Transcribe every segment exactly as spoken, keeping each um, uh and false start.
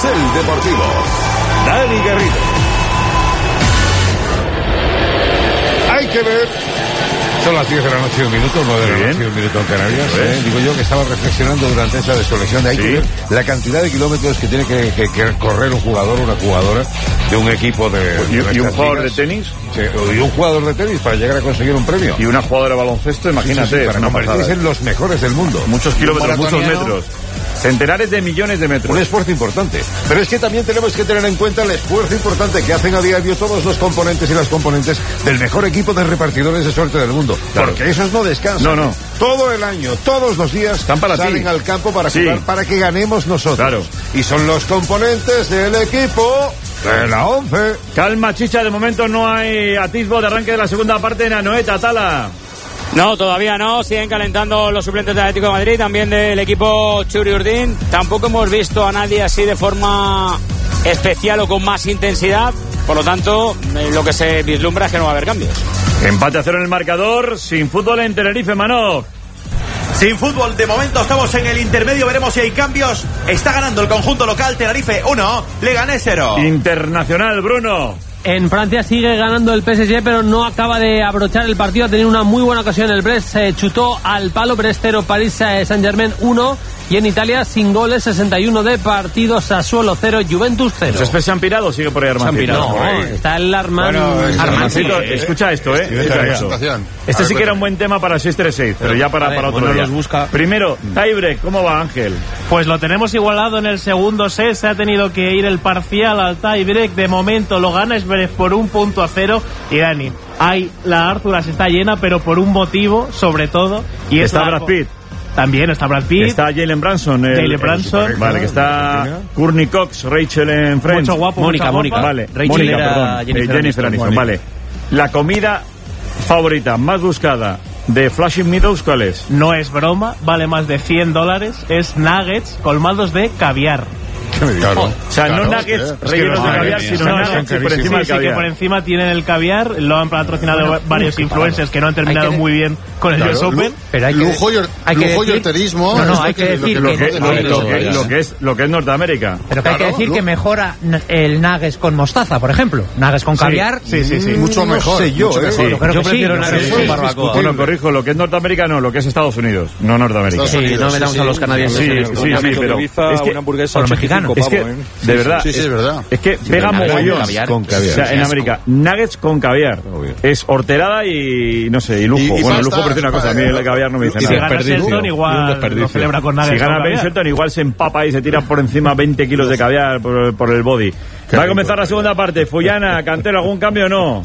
Carrusel Deportivo. Dani Garrido. Hay que ver. Son las diez de la noche y un minuto, nueve de la noche y un minuto en Canarias. ¿eh? Digo yo que estaba reflexionando durante esa desconexión de ahí, ¿sí?, la cantidad de kilómetros que tiene que, que, que correr un jugador o una jugadora de un equipo de... ¿Y, de y un jugador ligas. de tenis? Sí, y un jugador de tenis para llegar a conseguir un premio. Y una jugadora de baloncesto, imagínate. Sí, sí, sí, para convertirse en los mejores del mundo. Muchos kilómetros, muchos metros. Centenares de millones de metros. Un esfuerzo importante. Pero es que también tenemos que tener en cuenta el esfuerzo importante que hacen a diario todos los componentes y las componentes del mejor equipo de repartidores de suerte del mundo. Claro. Porque esos no descansan. No, no. Todo el año, todos los días están para salen ti al campo para sí. jugar, para que ganemos nosotros. Claro. Y son los componentes del equipo de la once. Calma, Chicha, de momento no hay atisbo de arranque de la segunda parte en Anoeta, Tala. No, todavía no, siguen calentando los suplentes del Atlético de Madrid, también del equipo Churi Urdin. Tampoco hemos visto a nadie así de forma especial o con más intensidad, por lo tanto, lo que se vislumbra es que no va a haber cambios. Empate a cero en el marcador, sin fútbol en Tenerife, Manolo. Sin fútbol, de momento estamos en el intermedio, veremos si hay cambios. Está ganando el conjunto local, Tenerife uno, Leganés cero. Internacional, Bruno. En Francia sigue ganando el P S G, pero no acaba de abrochar el partido. Ha tenido una muy buena ocasión el Brest, se chutó al palo. Brest cero, París Saint-Germain uno. Y en Italia, sin goles, sesenta y uno de partido, Sassuolo cero, Juventus cero. ¿Los Céspedes se han pirado o sigue por ahí Armancito? No, no, está el Arman... Bueno, Armancito, eh, escucha esto, ¿eh? Escucha esto. Este sí que era un buen tema para seis tres seis, pero ya para, ver, para otro bueno, día. los busca. Primero, tiebreak, ¿cómo va, Ángel? Pues lo tenemos igualado en el segundo set, se ha tenido que ir el parcial al tiebreak. De momento lo gana Esbjerg por un punto a cero. Y Dani, hay, la Árzuras está llena, pero por un motivo, sobre todo. Y está es la... Brad Pitt. También está Brad Pitt. Está Jalen Branson. El, Jalen Branson. El, vale, que está Courtney Cox, Rachel en Friends. Mucho guapo, Mónica, Mónica. Vale, Rachel Mónica, era perdón. Jennifer, Jennifer Aniston, Aniston, vale. La comida favorita, más buscada de Flushing Meadows, ¿cuál es? No es broma, vale más de cien dólares. Es nuggets colmados de caviar. Claro. O sea, claro, no nuggets es que, rellenos es de que caviar, no, sino no, nuggets no, y por sí, encima sí, el sí, caviar. que por encima tienen el caviar. Lo han patrocinado bueno, varios influencers que no han terminado que muy bien con el claro, U S Open. Pero hay que, lujo y, hay que lujo y decir, horterismo. no, no, es hay lo que decir Lo que, que, no, lo, no, lo no, que, no, lo que es lo que es Norteamérica. pero que hay que Claro, decir lo- que mejora el nuggets con mostaza, por ejemplo. Nuggets con caviar. Sí, sí, sí. mucho mejor. No sé yo, mucho ¿eh? mejor. Yo creo Yo que prefiero sí, nuggets sí, con sí, barbacoa. Bueno, corrijo, lo que es Norteamérica no, lo que es Estados Unidos, no Norteamérica. Estados Sí, Unidos, no metamos sí, a los sí. canadienses. Sí, en sí, esto. sí, Amigo pero de Ibiza, es que, una hamburguesa con los ochenta y cinco es que, pavos, ¿eh? de verdad, Sí, sí, es verdad. es que pega nuggets con mogollón caviar. Con caviar. O sea, en Asco. América, nuggets con caviar. Obvio. Es horterada y, no sé, y lujo. Y- y bueno, pasta, lujo parece una cosa, a mí el caviar no me dice y Si nada. gana desperdicio. Shelton, Un igual desperdicio. lo celebra con Si nuggets gana con Ben caviar. Shelton, igual se empapa y se tira por encima veinte kilos de caviar por, por el body. Va a comenzar la segunda parte. Fullana, Cantero, ¿algún cambio o no?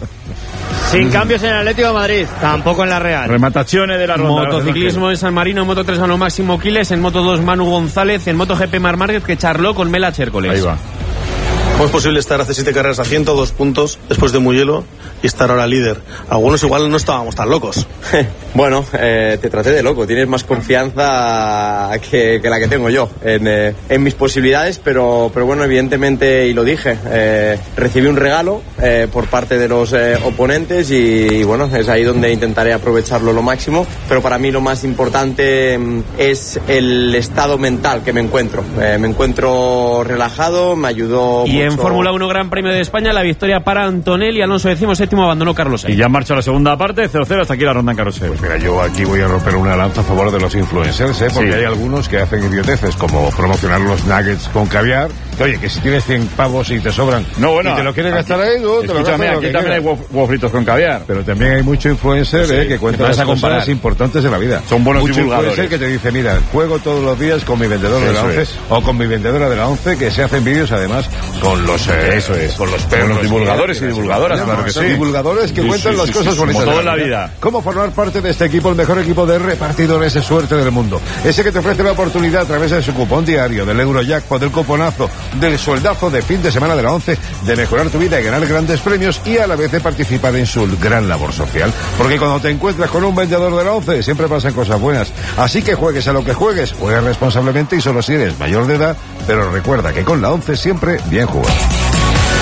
Sin cambios en el Atlético de Madrid, tampoco en la Real. Remataciones de la ronda. Motociclismo en San Marino, en Moto tres ganó Máximo Quiles, en Moto dos Manu González, en Moto G P Mar Márquez que charló con Mela Chércoles. Ahí va. ¿Cómo es posible estar hace siete carreras a ciento dos puntos después de Mugello y estar ahora líder? Algunos igual no estábamos tan locos. Bueno, eh, te traté de loco. Tienes más confianza que, que la que tengo yo en, eh, en mis posibilidades, pero, pero bueno, evidentemente, y lo dije, eh, recibí un regalo eh, por parte de los eh, oponentes y, y bueno, es ahí donde intentaré aprovecharlo lo máximo, pero para mí lo más importante mm, es el estado mental que me encuentro. Eh, me encuentro relajado, me ayudó Y mucho. en Fórmula uno Gran Premio de España, la victoria para Antonelli, Alonso decimoséptimo, abandonó Carlos Y Sainz. ya marcha la segunda parte, cero cero, hasta aquí la ronda en carrusel. Pues mira, yo aquí voy a romper una lanza a favor de los influencers, ¿eh? Porque Sí. hay algunos que hacen idioteces como promocionar los nuggets con caviar. Que, oye, que si tienes cien pavos y te sobran No, bueno, y te lo quieres aquí- gastar ahí, no, te lo gastas Escúchame, lo aquí que también hay quieras. huevos huevos fritos con caviar. Pero también hay mucho influencer Sí, eh, que cuenta vas las a comparar. cosas importantes de la vida. Son buenos mucho divulgadores. influencer que te dice, mira, juego todos los días con mi vendedor de la Eso once es. o con mi vendedora de la once, que se hacen vídeos además con los eh, Eso es. con los perros, Buenos divulgadores que- y divulgadoras, que- claro que son sí. divulgadores que Sí, cuentan sí, las sí, cosas sí, bonitas como todo de en la vida. Cómo formar parte de este equipo, el mejor equipo de repartidores de suerte del mundo. Ese que te ofrece la oportunidad a través de su cupón diario, del Eurojackpot, del cuponazo, del sueldazo de fin de semana de la once, de mejorar tu vida y ganar grandes premios y a la vez de participar en su gran labor social. Porque cuando te encuentras con un vendedor de la once siempre pasan cosas buenas. Así que juegues a lo que juegues, juegues responsablemente y solo si eres mayor de edad, pero recuerda que con la once siempre bien jugado.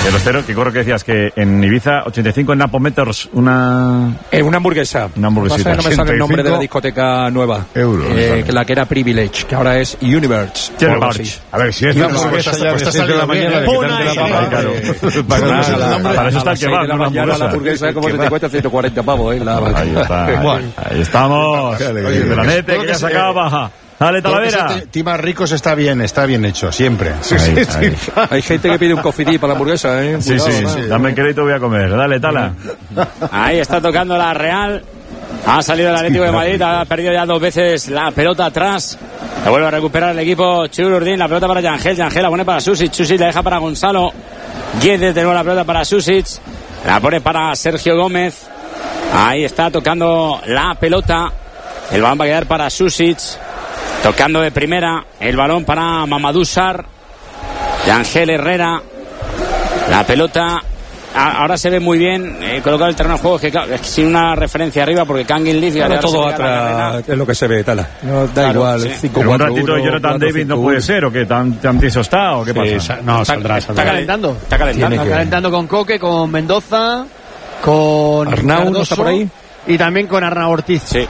De los cero, que corro que decías que en Ibiza, ochenta y cinco en Napometers, una... Eh, una hamburguesa. Una hamburguesita. No me sale el nombre de la discoteca nueva. Euros. Eh, que la que era Privilege, que ahora es Universe. A ver, si es la hamburguesa ya de seis de la mañana, de quitarte la papa, claro. Para eso está el kebab, la mañana la hamburguesa como se te cuesta ciento cuarenta pavos, ¿eh? Ahí está. Ahí estamos. De la nete, que ya se acaba. Dale, Talavera. Timas ricos está bien, está bien hecho, siempre. Sí, sí, sí. Hay gente que pide un cofidí para la hamburguesa, ¿eh? Sí, sí, sí. Dame el crédito, voy a comer. Dale, Tala. Ahí está tocando la Real. Ha salido el Atlético de Madrid, ha perdido ya dos veces la pelota atrás. La vuelve a recuperar el equipo Chururdín. La pelota para Yangel. Yangel la pone para Susic. Susic la deja para Gonzalo. Guedes de nuevo la pelota para Susic. La pone para Sergio Gómez. Ahí está tocando la pelota. El balón va a quedar para Susic. Tocando de primera el balón para Mamadou Sarr. Yangel Herrera. La pelota. Ahora se ve muy bien eh, colocado el terreno de juego. Es que, claro, es que sin una referencia arriba porque Kangin Leaf. Claro, todo atrás es lo que se ve, Tala. No, da claro, igual. Sí. cinco, un cuatro, ratito uno, Jonathan cuatro, David cinco, no puede ser, o que tan, tan tieso está, o qué sí, pasa. No, está, saldrá, saldrá. Está calentando. Está calentando. Está calentando con Coque, con Mendoza, con Arnau, Cardoso, ¿no está por ahí? Y también con Arnau Ortiz. Sí.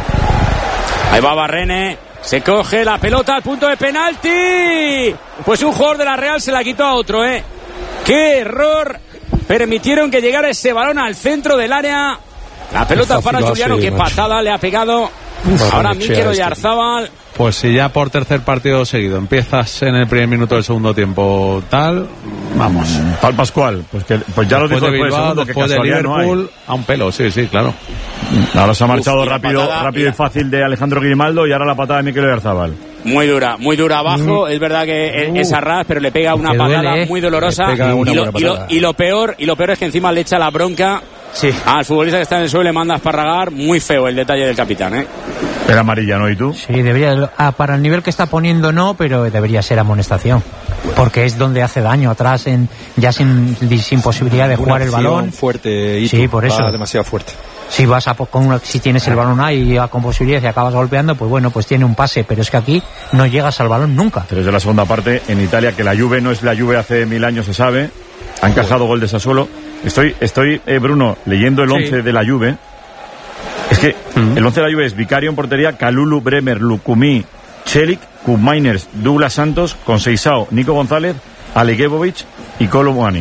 Ahí va Barrene. Se coge la pelota al punto de penalti. Pues un jugador de la Real se la quitó a otro, ¿eh? ¡Qué error! Permitieron que llegara ese balón al centro del área. La pelota para Juliano, que patada le ha pegado. Ahora Mikel Oyarzábal. Pues si ya por tercer partido seguido empiezas en el primer minuto del segundo tiempo tal, vamos. Tal Pascual, pues, que, pues ya después lo dijo de Bilbao, segundo, después que de Liverpool, no a un pelo, sí, sí, claro. Ahora se ha marchado Uf, rápido, patada, rápido y fácil de Alejandro Grimaldo y ahora la patada de Mikel Oyarzábal. Muy dura, muy dura abajo. Mm. Es verdad que uh. es Arras, pero le pega una patada duele, ¿eh? muy dolorosa. Y lo, y, lo, y lo peor, y lo peor es que encima le echa la bronca. Sí. Al futbolista que está en el suelo le manda a esparragar. Muy feo el detalle del capitán, ¿eh? Era amarilla, ¿no? ¿Y tú? Sí, debería, ah, para el nivel que está poniendo no, pero debería ser amonestación. Porque es donde hace daño atrás, en, ya sin, sin posibilidad de jugar el balón. Fuerte, y sí, por eso. Va demasiado fuerte. Si vas a con una, si tienes el balón ahí con posibilidades y acabas golpeando, pues bueno, pues tiene un pase, pero es que aquí no llegas al balón nunca. Desde la segunda parte en Italia, que la Juve no es la Juve hace mil años, se sabe. Ha encajado gol de Sassuolo. Estoy, estoy eh, Bruno, leyendo el once sí. de la Juve. Es que mm. el once de la Juve es Vicario en portería, Kalulu, Bremer, Lukumi, Celik, Koopmeiners, Douglas Santos, Conceição, Nico González, Aleguebovic y Kolo Muani.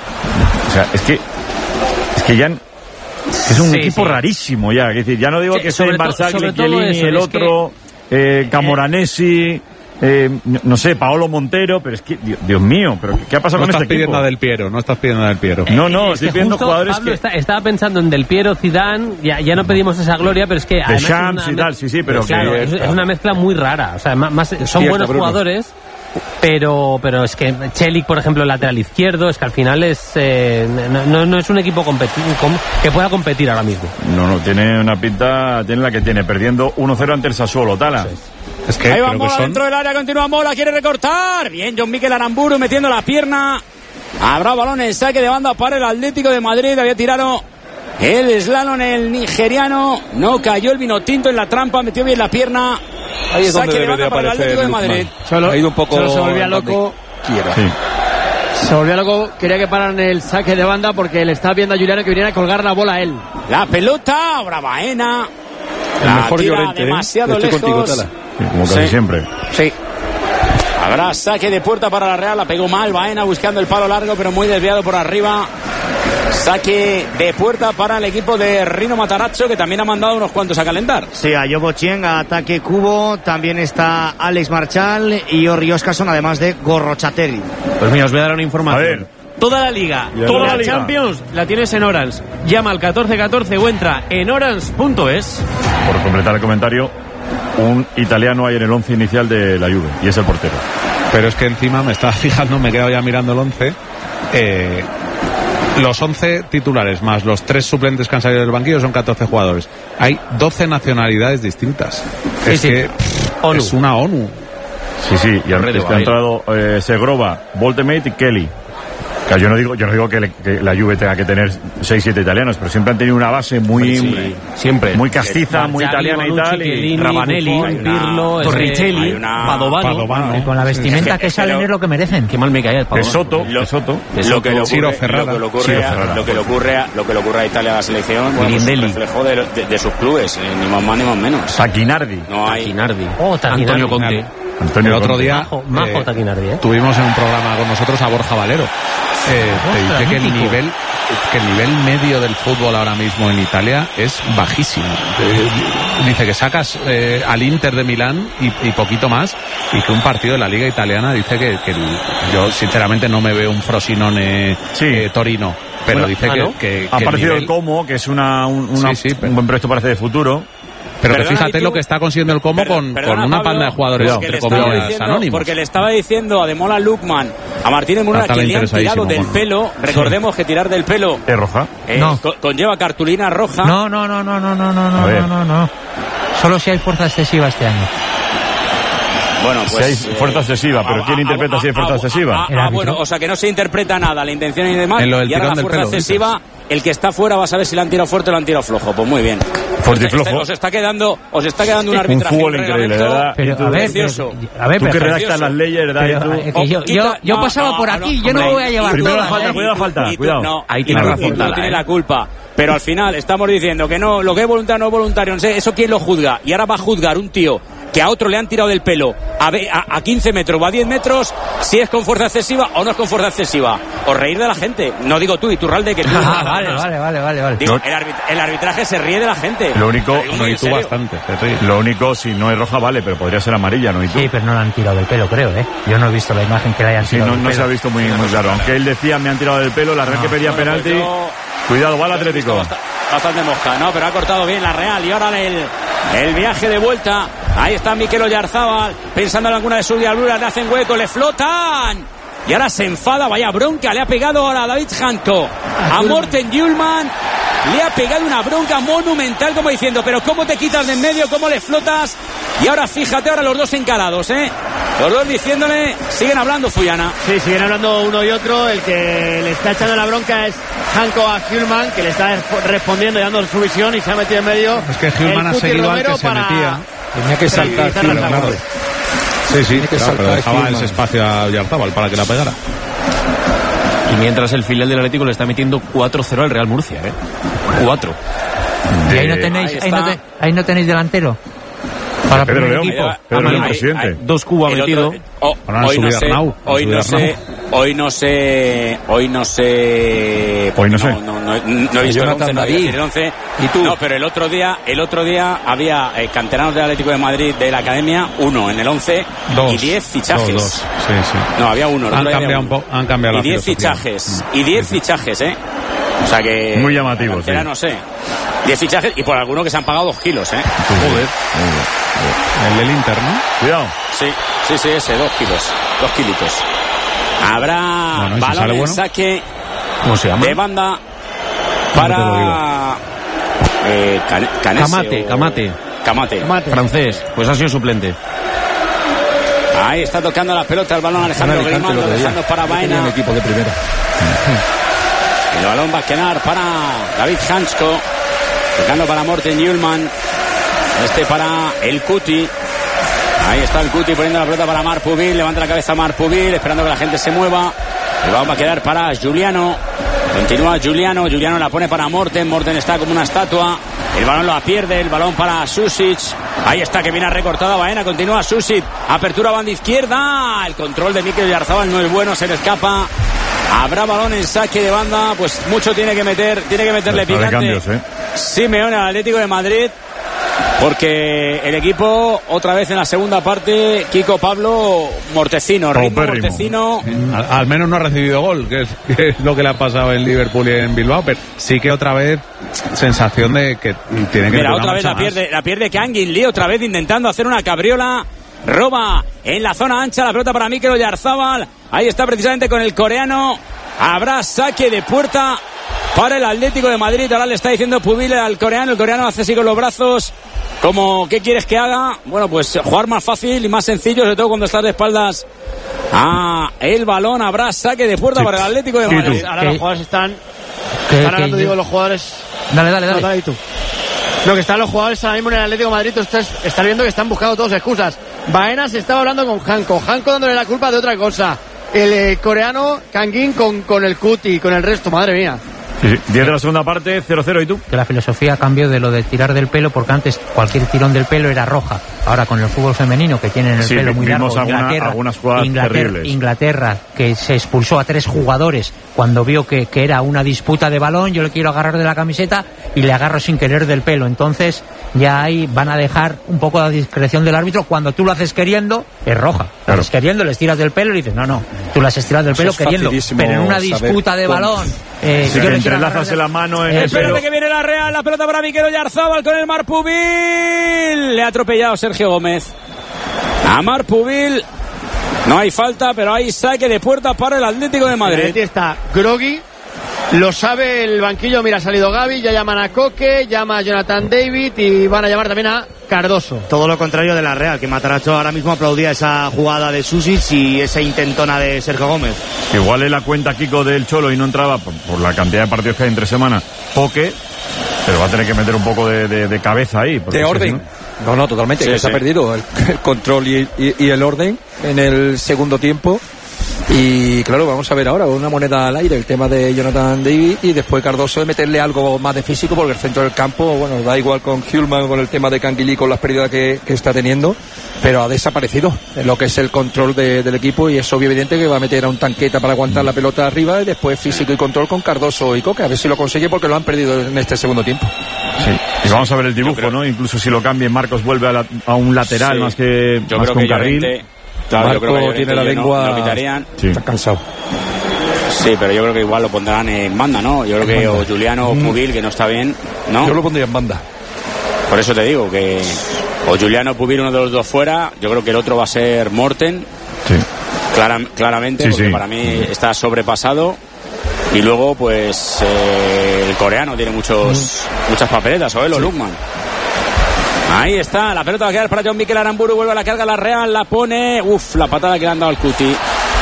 O sea, es que es que ya es un sí, equipo sí. rarísimo ya. Es decir, ya no digo sí, que sea Marsagli, Chiellini, el otro, que, eh, Camoranesi. Eh, no, no sé, Paolo Montero, pero es que, Dios, Dios mío, pero ¿qué ha pasado no con este equipo? No estás pidiendo a Del Piero, no estás pidiendo a Del Piero. No, no, eh, estoy es que pidiendo justo, jugadores Pablo, que... Está, estaba pensando en Del Piero, Zidane, ya, ya no pedimos esa gloria, pero es que... De Shams y tal, sí, sí, pero... Claro, que, es, es una mezcla muy rara, o sea, más, más, son cierto, buenos Bruno. jugadores... Pero pero es que Celik, por ejemplo, el lateral izquierdo, es que al final es eh, no, no es un equipo competi- com- que pueda competir ahora mismo. No, no, tiene una pinta, tiene la que tiene, perdiendo uno cero ante el Sassuolo, Tala. Sí. Es que ahí va Mola son... dentro del área, continúa Mola, quiere recortar. Bien, John Mikel Aramburu metiendo la pierna. Habrá balón en saque de banda para el Atlético de Madrid. Había tirado el slalom el nigeriano. No cayó el vino tinto en la trampa, metió bien la pierna. Ahí es donde saque debe de aparecer de Madrid. Solo, ha ido un poco solo se volvía loco. Sí. Se volvía loco, quería que pararan el saque de banda porque le estaba viendo a Juliano que viniera a colgar la bola a él. La pelota, ahora Baena. El la mejor tira Llorente, demasiado ¿eh? Estoy lejos. Contigo, Tala. Sí, como casi sí. siempre. Sí. Habrá saque de puerta para la Real, la pegó mal Baena buscando el palo largo, pero muy desviado por arriba. Saque de puerta para el equipo de Rino Matarazzo, que también ha mandado unos cuantos a calentar. Sí, a Yobo Chien, a ataque Cubo, también está Alex Marchal y Orri Oscarson, además de Gorrochateri. Pues mira, os voy a dar una información. A ver. Toda la liga, ya toda la, la liga. Champions la tienes en Orange. Llama al catorce catorce o entra en orange punto es. Por completar el comentario, un italiano hay en el once inicial de la Juve, y es el portero. Pero es que encima me estaba fijando, me he quedado ya mirando el once. Eh... Los once titulares más los tres suplentes que han salido del banquillo son catorce jugadores. Hay doce nacionalidades distintas. Sí, es sí. que pff, es una ONU. Sí, sí, y al es que ha entrado eh, Segrova, Voltemate y Kelly. Claro, yo no digo, yo no digo que, le, que la Juve tenga que tener seis siete italianos, pero siempre han tenido una base muy, sí, muy siempre muy castiza, muy italiana y tal. Chiellini, Ravanelli, Buffon, Pirlo, Torricelli, una... Padovano. Padovano. Y con la vestimenta que, que salen es lo que merecen. Qué mal me cae el De Soto, de Soto. Lo que le ocurre, Ciro Ferrara. lo que le ocurre, Ciro a, Ferrara. lo que le ocurre, a, lo que le ocurre a Italia a la selección, bueno, pues es un reflejo de, de, de sus clubes, eh, ni más más ni más menos. Taquinardi. No hay. Taquinardi. Oh, Taquinardi. Antonio Conte. Antonio el otro Conte. día Majo, majo eh, Taquinardi, ¿eh? tuvimos en un programa con nosotros a Borja Valero. Eh, te dice que el nivel que el nivel medio del fútbol ahora mismo en Italia es bajísimo. Eh, dice que sacas eh, al Inter de Milán y, y poquito más, y que un partido de la Liga Italiana dice que, que el, yo sinceramente no me veo un Frosinone Sí. eh, Torino, pero Bueno, dice ah, que, ¿no? que, ha que aparecido nivel- el Como, que es una, un, una- Sí, sí, pero- un buen proyecto parece de futuro. Pero que Perdona, fíjate Itu, lo que está consiguiendo el Como Perdona, con, perdona, con una Pablo, panda de jugadores porque entre le estaba comillas diciendo- anónimos. Porque le estaba diciendo a Demola Lukman, a Martínez Muruna, Estaba que le han tirado interesadísimo, del Juan. pelo. Recordemos que tirar del pelo ¿Es roja? eh, No. co- conlleva cartulina roja. No, no, no, no, no, no, no, A ver. no, no, no. Solo si hay fuerza excesiva este año. Bueno, Si pues. hay eh, fuerza excesiva, pero ah, ¿quién ah, interpreta ah, si hay fuerza ah, excesiva? ah, El ah, árbitro. bueno, o sea que no se interpreta nada, la intención y demás. En lo del Y ahora tirón la del fuerza pelo, excesiva, el que está fuera va a saber si le han tirado fuerte o le han tirado flojo. Pues muy bien. Fuerte y Os está- flojo. Os está quedando, os está quedando un Un arbitraje. fútbol un increíble, reglamento ¿verdad? Pero, Y tú- a ver, precioso. pero- a ver, Tú que pero- redactas las leyes, ¿verdad? pero, Y tú- eh, que yo, Quita- yo, yo no, pasaba no, por no, aquí, no, yo no hombre. voy a llevar Primero la todas, falta, ¿eh? cuidado, falta, Y tú- cuidado. no, Ahí y tiene tú- razón, y tú no Lara, tienes ¿eh? la culpa. Pero al final estamos diciendo que no, lo que es voluntario no es voluntario. No sé, ¿eso quién lo juzga? Y ahora va a juzgar un tío que a otro le han tirado del pelo a, ve- a, a quince metros o a diez metros, si es con fuerza excesiva o no es con fuerza excesiva. O reír de la gente. No digo tú, Iturralde, que tú. Ah, vale, vale, vale, vale, vale. Digo, el, arbit- el arbitraje se ríe de la gente. Lo único, Lo digo muy No, y en tú serio. bastante, te ríes. Lo único, si no es roja, vale, pero podría ser amarilla, ¿no? ¿Y tú? Sí, pero no le han tirado del pelo, creo, ¿eh? Yo no he visto la imagen que le hayan Sí, tirado no, del no pelo. se ha visto muy, muy claro. Aunque él decía, me han tirado del pelo, la Real que pedía Bueno, pues penalti. yo- Cuidado, va el Lo he visto Atlético. bast- Bastante mosca, ¿no? Pero ha cortado bien la Real. Y ahora el, el viaje de vuelta. Ahí está Mikel Oyarzábal, pensando en alguna de sus diabluras. Le hacen hueco, le flotan. Y ahora se enfada, vaya bronca. Le ha pegado ahora a David Janko, a Morten Hjulman. Le ha pegado una bronca monumental, como diciendo, pero ¿cómo te quitas de en medio? ¿Cómo le flotas? Y ahora fíjate, ahora los dos encarados, ¿eh? Los dos diciéndole, siguen hablando, Fuyana. Sí, siguen hablando uno y otro. El que le está echando la bronca es Janko a Hjulman, que le está respondiendo y dando su visión y se ha metido en medio. Es que Hjulman el ha Cuti seguido al Romero que se para metía. Tenía que saltar, tranquilizar las Hjulman, aguas. Sí, sí, que claro, saltar pero dejaba Hjulman. ese espacio a Yarzábal para que la pegara. Y mientras el filial del Atlético le está metiendo cuatro cero al Real Murcia, ¿eh? cuatro. Y ahí no tenéis, Ahí ahí no, está. te- ahí no tenéis delantero. Para Pedro primer León. equipo. Pedro León, Ahí- presidente. ahí- Dos Cuba El metido. otro- oh, Ahora han hoy no subido a sé, Arnau, han hoy subido no a sé, hoy no sé, hoy no sé, Hoy no sé. no, no, no, no he visto el Jonathan once, no voy a David. decir el once. ¿Y tú? No, pero el otro día, el otro día había eh, canteranos del Atlético de Madrid de la Academia, uno en el once Dos. y diez fichajes. Dos, dos. Sí, sí. No, había uno. el Han otro día cambiado había un po- han cambiado y la diez filosofía. fichajes, y diez fichajes, ¿eh? O sea que... Muy llamativo, cantera, sí. no sé. diez fichajes y por alguno que se han pagado dos kilos, ¿eh? Joder. El del Inter, ¿no? Cuidado. Sí, sí, sí, ese, dos kilos, dos kilitos. Habrá Bueno, ¿y si balón sale en bueno? saque ¿Cómo se llama? de banda te lo para eh, Cane- Canese Camate, o- Camate. Camate. Francés, pues ha sido suplente. Ahí está tocando la pelota el balón Alejandro Un Alicante Grimaldo, lo veía. dejando para Yo tenía Baena. un equipo de primera. El balón va a quedar para David Hansko, tocando para Morten Hjulman. Este para el Cuti. Ahí está el Cuti poniendo la pelota para Marc Pubil. Levanta la cabeza Marc Pubil, esperando que la gente se mueva. El balón va a quedar para Giuliano. Continúa Giuliano. Giuliano la pone para Morten. Morten está como una estatua. El balón lo pierde. El balón para Susic. Ahí está que viene recortada Baena. Continúa Susic. Apertura banda izquierda. El control de Mikel Oyarzábal no es bueno. Se le escapa. Habrá balón en saque de banda. Pues mucho tiene que meter. Tiene que meterle Está de picante. cambios, ¿eh? Simeone al Atlético de Madrid. Porque el equipo, otra vez en la segunda parte, Kiko Pablo Mortecino, ritmo Paupérrimo. Mortecino. Al, al menos no ha recibido gol, que es, que es lo que le ha pasado en Liverpool y en Bilbao, pero sí que otra vez sensación de que tiene que Mira, meter una otra vez marcha la más. pierde, la pierde Kangin Lee, otra vez intentando hacer una cabriola. Roba en la zona ancha la pelota para Mikel Oyarzábal. Ahí está precisamente con el coreano. Habrá saque de puerta para el Atlético de Madrid. Ahora le está diciendo Pubil al coreano. El coreano hace así con los brazos. ¿Cómo, ¿Qué quieres que haga? Bueno, pues jugar más fácil y más sencillo, sobre todo cuando estás de espaldas a el balón. Habrá saque de puerta sí. para el Atlético de Madrid. Sí, ahora los jugadores están... Están hablando, digo, los jugadores... Dale, dale, dale. No, dale tú. No, que están los jugadores ahora mismo en el Atlético de Madrid. Tú estás, estás viendo que están buscando todos excusas. Baena se estaba hablando con Hanko. Hanko dándole la culpa de otra cosa. El eh, coreano Kangin con, con el Cuti, con el resto. Madre mía. Sí, sí. diez de la segunda parte, cero cero. ¿Y tú? Que la filosofía cambió de lo de tirar del pelo, porque antes cualquier tirón del pelo era roja. Ahora con el fútbol femenino, que tienen el sí, pelo muy largo, alguna, Inglaterra, algunas jugadas Inglaterra, terribles. Inglaterra, que se expulsó a tres jugadores cuando vio que, que era una disputa de balón, yo le quiero agarrar de la camiseta y le agarro sin querer del pelo. Entonces ya ahí van a dejar un poco la discreción del árbitro. Cuando tú lo haces queriendo, es roja. Claro. Lo haces queriendo, les tiras del pelo y dices, no, no, tú las estiras del pelo es queriendo. Pero en una disputa de balón... Eh, sí, que entrelazas la mano en eh, el pelo. Espérate que viene la Real, la pelota para Mikel Oyarzabal con el Marpubil. Le ha atropellado Sergio Gómez a Marpubil. No hay falta, pero hay saque de puerta para el Atlético de Madrid. Aquí está Grogui, lo sabe el banquillo. Mira, ha salido Gavi, ya llaman a Coque, llama a Jonathan David y van a llamar también a Cardoso. Todo lo contrario de la Real, que Matarazzo ahora mismo aplaudía esa jugada de Susic y esa intentona de Sergio Gómez. Igual es la cuenta, Kiko, del Cholo y no entraba por, por la cantidad de partidos que hay entre semana. Poque, pero va a tener que meter un poco de, de, de cabeza ahí. De orden. Si no... no, no, totalmente. Sí, que sí. Se ha perdido el, el control y, y, y el orden en el segundo tiempo. Y claro, vamos a ver ahora una moneda al aire, el tema de Jonathan David, y después Cardoso de meterle algo más de físico, porque el centro del campo, bueno, da igual con Hjulman, con el tema de Canguilí, con las pérdidas que, que está teniendo, pero ha desaparecido en lo que es el control de, del equipo, y es obvio evidente que va a meter a un Tanqueta para aguantar la pelota arriba, y después físico y control con Cardoso y Coque, a ver si lo consigue, porque lo han perdido en este segundo tiempo. Sí, y vamos a ver el dibujo, ¿no? Incluso si lo cambien, Marcos vuelve a, la, a un lateral sí. más que yo más creo con que carril. Llorente, claro, Marco yo creo que tiene la lengua, no, lo quitarían. Sí. Está cansado. Sí, pero yo creo que igual lo pondrán en banda, ¿no? Yo creo que o Juliano o Pubil, que no está bien, ¿no? Yo lo pondría en banda. Por eso te digo que o Juliano o Pubil, uno de los dos fuera. Yo creo que el otro va a ser Morten. Sí. Clara, claramente, sí, porque sí. para mí está sobrepasado. Y luego, pues, eh, el coreano tiene muchos mm. muchas papeletas, o él o sí. Lukman. Ahí está, la pelota va a quedar para John Mikel Aramburu, vuelve a la carga la Real, la pone, uff, la patada que le han dado al Cuti.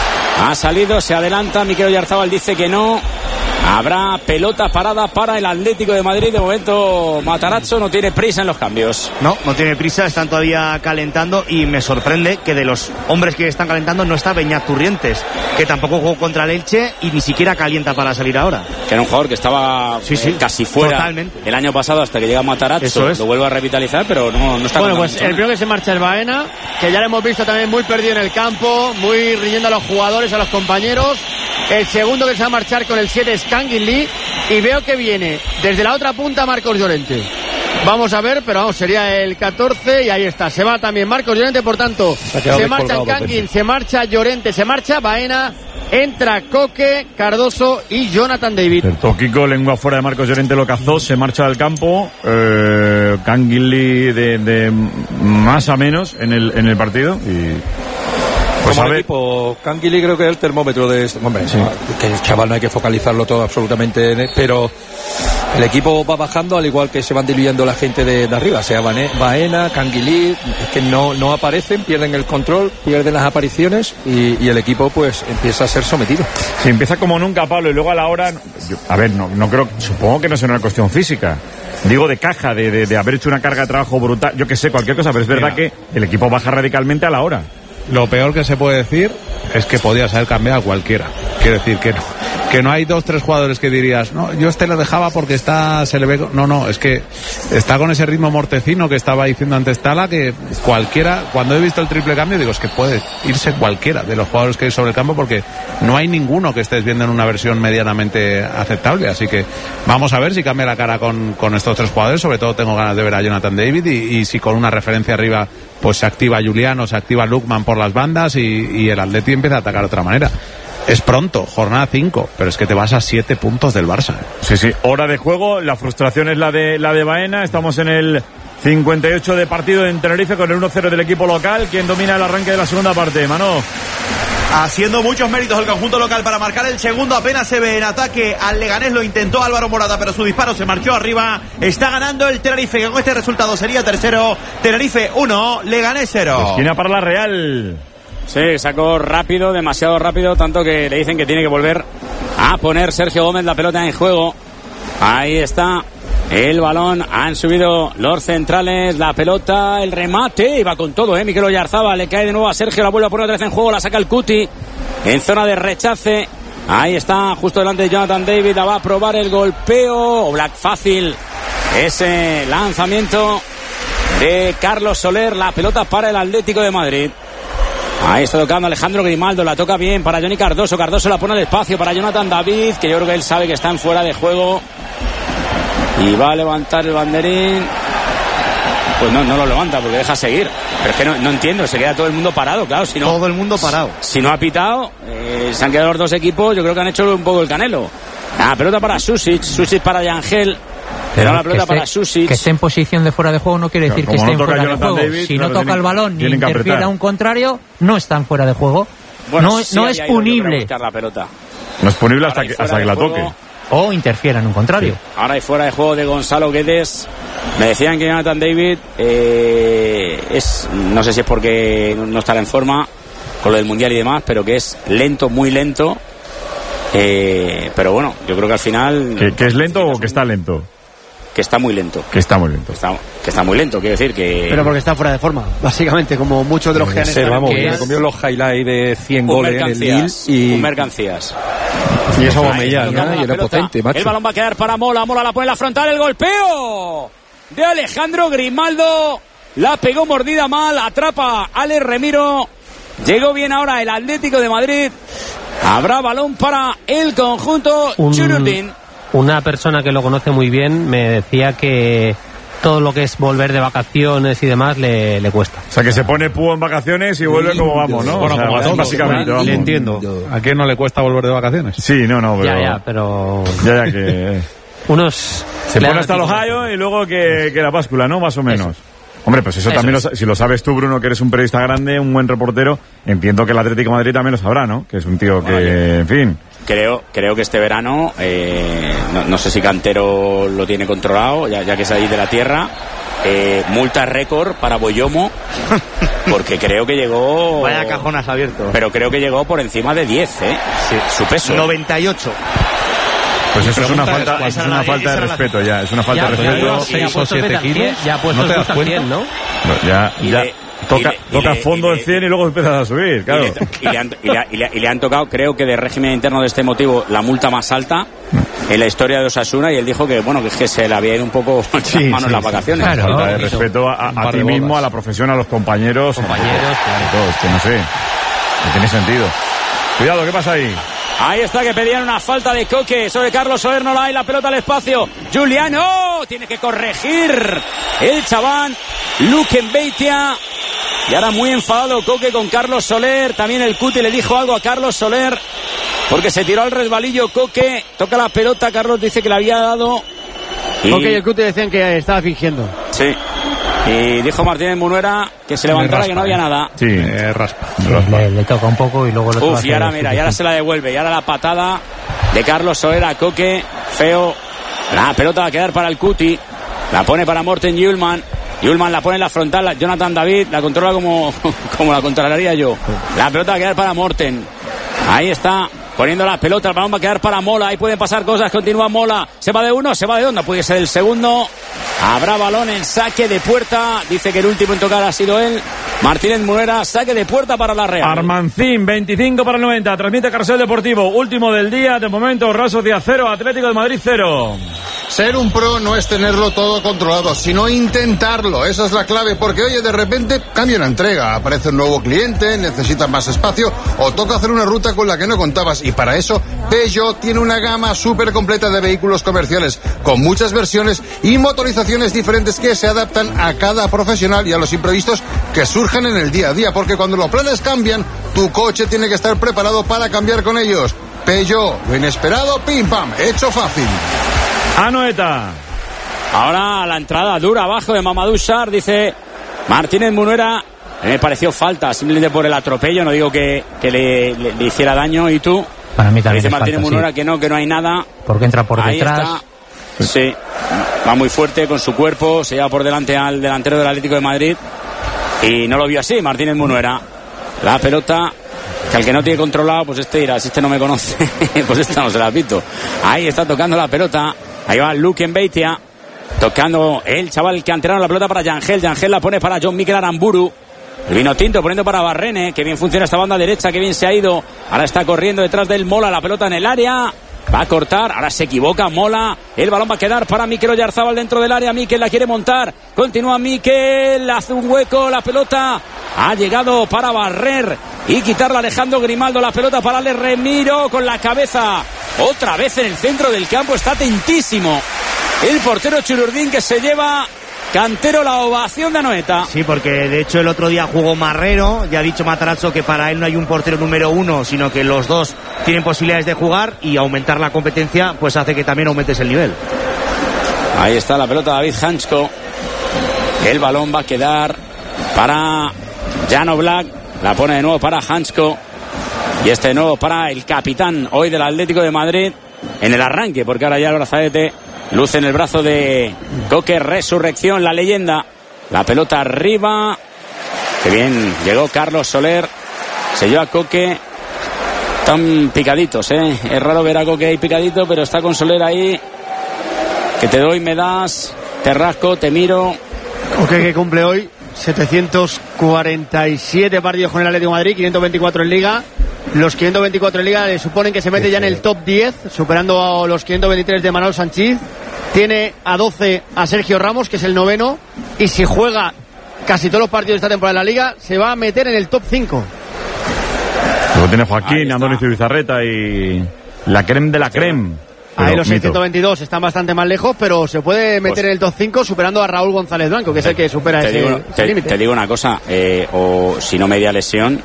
Ha salido, se adelanta, Mikel Oyarzabal dice que no. Habrá pelota parada para el Atlético de Madrid. De momento Matarazzo no tiene prisa en los cambios. No, no tiene prisa, están todavía calentando y me sorprende que de los hombres que están calentando no está Beñat Turrientes, que tampoco jugó contra el Elche y ni siquiera calienta para salir ahora. Que era un jugador que estaba sí, sí, eh, casi fuera totalmente. El año pasado hasta que llega Matarazzo. Eso es. Lo vuelve a revitalizar, pero no, no está. Bueno, pues el primero que se marcha es Baena, que ya lo hemos visto también muy perdido en el campo, muy riñendo a los jugadores, a los compañeros. El segundo que se va a marchar con el siete es Kangin Lee. Y veo que viene desde la otra punta Marcos Llorente. Vamos a ver, pero vamos, sería el catorce y ahí está. Se va también Marcos Llorente, por tanto, se, se marcha Kangin, se marcha Llorente, se marcha Baena, entra Coque, Cardoso y Jonathan David. El Toquico, lengua fuera de Marcos Llorente, lo cazó, se marcha del campo. Eh, Kangin Lee de, de más a menos en el, en el partido y... Pues como equipo, Canguilí creo que es el termómetro de este hombre, sí. Que el chaval no hay que focalizarlo todo absolutamente en él, pero el equipo va bajando al igual que se van diluyendo la gente de, de arriba, sea Baena, Canguilí, es que no, no aparecen, pierden el control, pierden las apariciones y, y el equipo pues empieza a ser sometido. Sí, empieza como nunca, Pablo, y luego a la hora, yo, a ver, no, no creo, supongo que no será una cuestión física. Digo de caja, de, de, de haber hecho una carga de trabajo brutal, yo que sé, cualquier cosa, pero es verdad Mira. que el equipo baja radicalmente a la hora. Lo peor que se puede decir es que podías haber cambiado a cualquiera. Quiero decir que no, que no hay dos, tres jugadores que dirías, no, yo este lo dejaba porque está, se le ve, no, no, es que está con ese ritmo mortecino que estaba diciendo antes Tala, que cualquiera, cuando he visto el triple cambio digo, es que puede irse cualquiera de los jugadores que hay sobre el campo porque no hay ninguno que estés viendo en una versión medianamente aceptable, así que vamos a ver si cambia la cara con, con estos tres jugadores, sobre todo tengo ganas de ver a Jonathan David y, y si con una referencia arriba pues se activa Juliano, se activa Lukman por las bandas y, y el Atleti empieza a atacar de otra manera. Es pronto, jornada cinco, pero es que te vas a siete puntos del Barça. Sí, sí, hora de juego, la frustración es la de la de Baena, estamos en el cincuenta y ocho de partido en Tenerife con el uno cero del equipo local. ¿Quién domina el arranque de la segunda parte, Mano? Haciendo muchos méritos el conjunto local para marcar el segundo. Apenas se ve en ataque al Leganés. Lo intentó Álvaro Morata, pero su disparo se marchó arriba. Está ganando el Tenerife, que con este resultado sería tercero. Tenerife uno, Leganés cero. Esquina para la Real. Sí, sacó rápido, demasiado rápido, tanto que le dicen que tiene que volver a poner Sergio Gómez la pelota en juego. Ahí está el balón, han subido los centrales, la pelota, el remate, y va con todo, eh, Mikel Oyarzabal, le cae de nuevo a Sergio, la vuelve a poner otra vez en juego, la saca el Cuti, en zona de rechace, ahí está, justo delante de Jonathan David, la va a probar el golpeo, o Black fácil, ese lanzamiento de Carlos Soler, la pelota para el Atlético de Madrid. Ahí está tocando Alejandro Grimaldo, la toca bien para Johnny Cardoso, Cardoso la pone al espacio para Jonathan David, que yo creo que él sabe que está en fuera de juego, y va a levantar el banderín. Pues no, no lo levanta porque deja seguir, pero es que no, no entiendo, se queda todo el mundo parado, claro, si no, todo el mundo parado, si no ha pitado, eh, se han quedado los dos equipos, yo creo que han hecho un poco el canelo. La pelota para Susic, Susic para Yangel. Pero la pelota para Susic. Que esté en posición de fuera de juego no quiere decir claro, que esté no en fuera de juego. David, si claro, no toca tienen, el balón ni interfiere a un contrario, no están fuera de juego. Bueno, no sí no es punible. La pelota. No es punible hasta que, hasta que la toque. O interfiera en un contrario. Sí. Ahora hay fuera de juego de Gonzalo Guedes. Me decían que Jonathan David eh, es, no sé si es porque no estará en forma con lo del Mundial y demás, pero que es lento, muy lento. Eh, pero bueno, yo creo que al final... ¿Que, que es lento o que está lento? Que está muy lento. Que está muy lento. Que está, que está muy lento, quiero decir que... Pero porque está fuera de forma, básicamente, como muchos de los que han estado. Vamos, que comió los highlights de cien goles en el Lille y... Un mercancías. Y eso Aubameyang, ¿no? Y era potente, macho. El balón va a quedar para Mola, Mola la pone en la frontal, el golpeo de Alejandro Grimaldo. La pegó mordida mal, atrapa a Alex Remiro. Llegó bien ahora el Atlético de Madrid. Habrá balón para el conjunto Chururdin. Una persona que lo conoce muy bien me decía que todo lo que es volver de vacaciones y demás le, le cuesta. O sea, que se pone púo en vacaciones y vuelve como vamos, ¿no? Bueno, o sea, como a todos, básicamente. Vamos. Le entiendo. ¿A quién no le cuesta volver de vacaciones? Sí, no, no, pero... Ya, ya, pero... Ya, ya, que... Unos... Se pone hasta los Ohio y luego que, que la báscula, ¿no? Más o menos. Eso. Hombre, pues eso, eso también, lo, si lo sabes tú, Bruno, que eres un periodista grande, un buen reportero, entiendo que el Atlético de Madrid también lo sabrá, ¿no? Que es un tío que, vale. En fin... Creo, creo que este verano, eh, no, no sé si Cantero lo tiene controlado, ya, ya que es ahí de la tierra, eh, multa récord para Boyomo, porque creo que llegó... Vaya cajonas abierto. Pero creo que llegó por encima de diez, ¿eh? Sí. Su peso. noventa y ocho. Pues eso es una falta, es una falta de respeto ya, es una falta de respeto. seis o siete kilos, ya pues no te das cuenta, cien, ¿no? Ya, ya. Toca, y le, toca y le, fondo y el cien y luego empiezas a subir, claro. Y le, y, le han, y, le, y, le, y le han tocado, creo que de régimen interno de este motivo, la multa más alta en la historia de Osasuna, y él dijo que, bueno, que es que se le había ido un poco las sí, manos sí, en las vacaciones. Claro, falta de respeto a, a, a ti mismo, a la profesión, a los compañeros. Compañeros, a todos, que no sé. No tiene sentido. Cuidado, ¿qué pasa ahí? Ahí está, que pedían una falta de Coque sobre Carlos Soler, no la hay, la pelota al espacio. Juliano tiene que corregir el chaván Luque Beitia. Y ahora muy enfadado Coque con Carlos Soler. También el Cuti le dijo algo a Carlos Soler porque se tiró al resbalillo. Coque toca la pelota, Carlos dice que le había dado. Y... Coque y el Cuti decían que estaba fingiendo. Sí. Y dijo Martínez Munuera que se levantara, raspa, que no había nada. Sí, eh, raspa. raspa. Le, le toca un poco y luego lo Uf, y ahora mira, y ahora se la devuelve. Y ahora la patada de Carlos Soler a Coque. Feo. La pelota va a quedar para el Cuti. La pone para Morten Hjulmand. Hjulmand la pone en la frontal. Jonathan David la controla como, como la controlaría yo. La pelota va a quedar para Morten. Ahí está. Poniendo la pelota, el balón va a quedar para Mola. Ahí pueden pasar cosas, continúa Mola. Se va de uno, se va de dos, no puede ser el segundo. Habrá balón en saque de puerta. Dice que el último en tocar ha sido él. Martínez Munuera, saque de puerta para la Real. Armancín, veinticinco para el noventa. Transmite Carrusel Deportivo. Último del día. De momento, Real Sociedad cero, Atlético de Madrid cero. Ser un pro no es tenerlo todo controlado, sino intentarlo. Esa es la clave, porque oye, de repente cambia una entrega, aparece un nuevo cliente, necesitas más espacio o toca hacer una ruta con la que no contabas. Y para eso, Peugeot tiene una gama súper completa de vehículos comerciales, con muchas versiones y motorizaciones diferentes que se adaptan a cada profesional y a los imprevistos que surgen en el día a día, porque cuando los planes cambian, tu coche tiene que estar preparado para cambiar con ellos. Peugeot, lo inesperado, pim pam, hecho fácil. Anoeta. Ahora la entrada dura abajo de Mamadou Sarr, dice Martínez Munuera, A mí me pareció falta, simplemente por el atropello. No digo que, que le, le, le hiciera daño. ¿Y tú? Para mí también dice es Martínez falta, Munora sí. que no, que no hay nada. Porque entra por Ahí detrás. Está. Sí, va muy fuerte con su cuerpo, se lleva por delante al delantero del Atlético de Madrid y no lo vio así Martínez Munuera. La pelota, que al que no tiene controlado, pues este dirá, si este no me conoce, pues esta no se la pito. Ahí está tocando la pelota, ahí va Luke Beitia, tocando el chaval que anteraron la pelota para Yangel, Yangel la pone para John Mikel Aramburu. El vino tinto poniendo para Barrene, que bien funciona esta banda derecha, que bien se ha ido. Ahora está corriendo detrás del Mola, la pelota en el área. Va a cortar, ahora se equivoca Mola. El balón va a quedar para Mikel Oyarzabal dentro del área. Mikel la quiere montar. Continúa Mikel, hace un hueco. La pelota ha llegado para barrer y quitarla Alejandro Grimaldo. La pelota para Ale Remiro con la cabeza. Otra vez en el centro del campo. Está atentísimo el portero Chururdín, que se lleva... Cantero la ovación de Anoeta. Sí, porque de hecho el otro día jugó Marrero. Ya ha dicho Matarazzo que para él no hay un portero número uno, sino que los dos tienen posibilidades de jugar, y aumentar la competencia pues hace que también aumentes el nivel. Ahí está la pelota David Hansko. El balón va a quedar para Jan Oblak. La pone de nuevo para Hansko. Y este de nuevo para el capitán hoy del Atlético de Madrid en el arranque, porque ahora ya el brazalete luce en el brazo de Coque Resurrección, la leyenda. La pelota arriba. Que bien llegó Carlos Soler. Se lleva a Coque. Están picaditos, ¿eh? Es raro ver a Coque ahí picadito, pero está con Soler ahí. Que te doy, me das. Te rasco, te miro. Coque, que cumple hoy setecientos cuarenta y siete partidos con el Atlético de Madrid, quinientos veinticuatro en Liga. Los quinientos veinticuatro en Liga le suponen que se mete ya en el top diez, superando a los quinientos veintitrés de Manuel Sanchís. Tiene a doce a Sergio Ramos, que es el noveno, y si juega casi todos los partidos de esta temporada en la Liga, se va a meter en el top cinco. Luego tiene Joaquín, Andoni Zubizarreta y la creme de la creme. Ahí los seiscientos veintidós están bastante más lejos, pero se puede meter pues, en el top cinco superando a Raúl González Blanco, que es el que supera ese, digo, ese límite. Te digo una cosa, eh, o si no media lesión,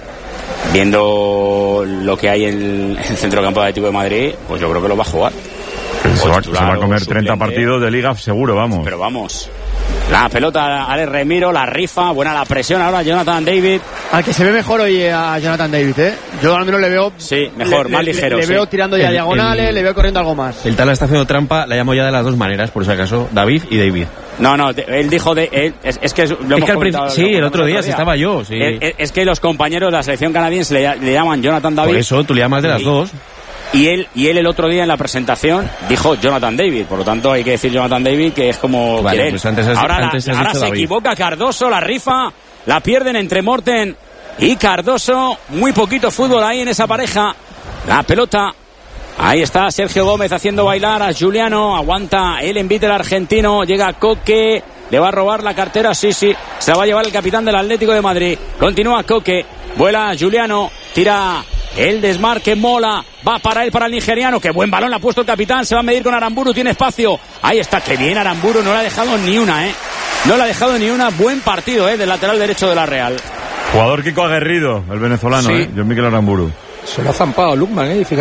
viendo lo que hay en el centrocampo de Atlético de Madrid, pues yo creo que lo va a jugar. Se va, se va a comer treinta partidos de Liga seguro, vamos. Pero vamos. La pelota, Ale Remiro, la rifa, buena la presión ahora, Jonathan David. Al que se ve mejor hoy a Jonathan David, ¿eh? Yo al menos le veo... Sí, mejor, le, más le, ligero. Le, le sí. veo tirando ya el, diagonales, el, le veo corriendo algo más. El Tala está haciendo trampa, la llamo ya de las dos maneras, por si acaso, David y David. No, no, él dijo de... Él, es, es que lo es hemos que comentado, Sí, el otro día, si estaba yo. Sí. Es, es que los compañeros de la selección canadiense le, le llaman Jonathan David. Por eso, tú le llamas de las y, dos. Y él, y él el otro día en la presentación dijo Jonathan David, por lo tanto hay que decir Jonathan David, que es como vale, quiere. Pues antes has, ahora antes la, has ahora dicho se David. equivoca Cardoso, la rifa, la pierden entre Morten y Cardoso. Muy poquito fútbol ahí en esa pareja. La pelota, ahí está Sergio Gómez haciendo bailar a Juliano, aguanta el envite del argentino, llega Coque, le va a robar la cartera, sí, sí, se la va a llevar el capitán del Atlético de Madrid. Continúa Coque, vuela Juliano, tira... El desmarque Mola, va para él, para el nigeriano. Qué buen balón le ha puesto el capitán. Se va a medir con Aramburu, tiene espacio. Ahí está, qué bien Aramburu, no le ha dejado ni una, ¿eh? No le ha dejado ni una. Buen partido, ¿eh? Del lateral derecho de la Real. Jugador Kiko aguerrido, el venezolano, sí. ¿eh? John Mikel Aramburu. Se lo ha zampado Lukman, ¿eh?